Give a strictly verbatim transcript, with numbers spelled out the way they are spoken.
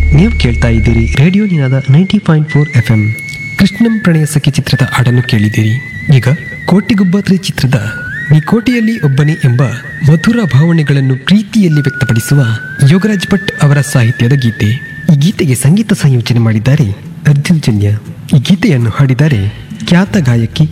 ನೀವು ಕೇಳ್ತಾ ಇದ್ದೀರಿ ರೇಡಿಯೋ ನಿನಾದ ninety point four F M. ಕೃಷ್ಣಂ ಪ್ರಣಯ ಸಖಿ ಚಿತ್ರದ ಹಾಡನ್ನು ಕೇಳಿದ್ದೀರಿ. ಈಗ ಕೋಟಿಗೊಬ್ಬ ತ್ರೀ ಚಿತ್ರದ ನೀ ಕೋಟೆಯಲ್ಲಿ ಒಬ್ಬನೇ ಎಂಬ ಮಧುರ ಭಾವನೆಗಳನ್ನು ಪ್ರೀತಿಯಲ್ಲಿ ವ್ಯಕ್ತಪಡಿಸುವ ಯೋಗರಾಜ್ ಭಟ್ ಅವರ ಸಾಹಿತ್ಯದ ಗೀತೆ. ಈ ಗೀತೆಗೆ ಸಂಗೀತ ಸಂಯೋಜನೆ ಮಾಡಿದ್ದಾರೆ ಅರ್ಜುನ್ ಜನ್ಯ. ಈ ಗೀತೆಯನ್ನು ಹಾಡಿದ್ದಾರೆ ಖ್ಯಾತ ಗಾಯಕಿ